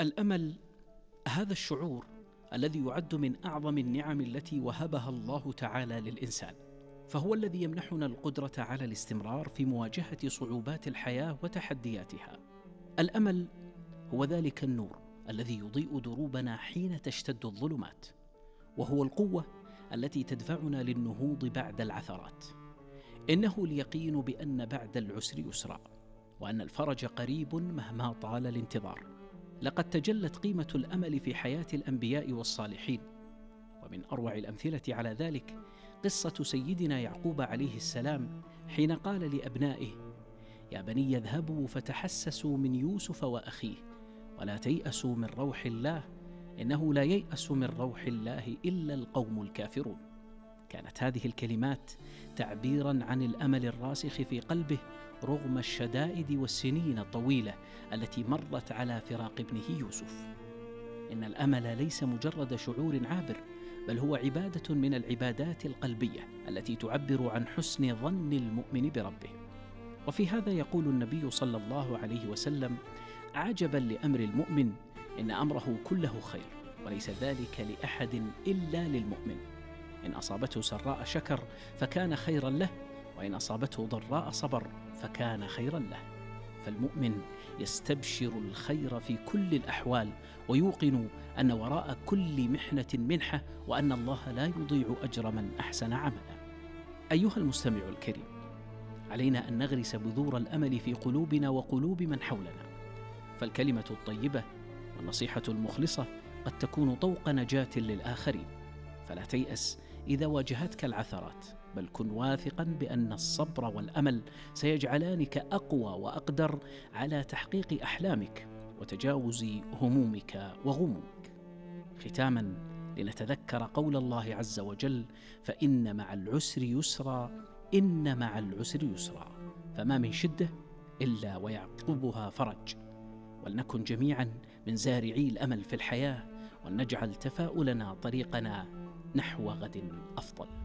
الأمل هذا الشعور الذي يعد من أعظم النعم التي وهبها الله تعالى للإنسان، فهو الذي يمنحنا القدرة على الاستمرار في مواجهة صعوبات الحياة وتحدياتها. الأمل هو ذلك النور الذي يضيء دروبنا حين تشتد الظلمات، وهو القوة التي تدفعنا للنهوض بعد العثرات. إنه اليقين بأن بعد العسر يسرا، وأن الفرج قريب مهما طال الانتظار. لقد تجلت قيمة الأمل في حياة الأنبياء والصالحين، ومن أروع الأمثلة على ذلك قصة سيدنا يعقوب عليه السلام حين قال لأبنائه: يا بني اذهبوا فتحسسوا من يوسف وأخيه ولا تيأسوا من روح الله إنه لا ييأس من روح الله إلا القوم الكافرون. كانت هذه الكلمات تعبيراً عن الأمل الراسخ في قلبه رغم الشدائد والسنين الطويلة التي مرت على فراق ابنه يوسف. إن الأمل ليس مجرد شعور عابر، بل هو عبادة من العبادات القلبية التي تعبر عن حسن ظن المؤمن بربه. وفي هذا يقول النبي صلى الله عليه وسلم: عجباً لأمر المؤمن، إن أمره كله خير، وليس ذلك لأحد إلا للمؤمن. إن أصابته سراء شكر فكان خيرا له، وإن أصابته ضراء صبر فكان خيرا له. فالمؤمن يستبشر الخير في كل الأحوال، ويوقن أن وراء كل محنة منحة، وأن الله لا يضيع أجر من أحسن عملا. أيها المستمع الكريم، علينا أن نغرس بذور الأمل في قلوبنا وقلوب من حولنا، فالكلمة الطيبة والنصيحة المخلصة قد تكون طوق نجاة للآخرين. فلا تيأس إذا واجهتك العثرات، بل كن واثقا بأن الصبر والأمل سيجعلانك أقوى وأقدر على تحقيق أحلامك وتجاوز همومك وغمومك. ختاما، لنتذكر قول الله عز وجل: فإن مع العسر يسرا، إن مع العسر يسرا، فما من شدة إلا ويعقبها فرج. ولنكن جميعا من زارعي الأمل في الحياة، ولنجعل تفاؤلنا طريقنا نحو غد أفضل.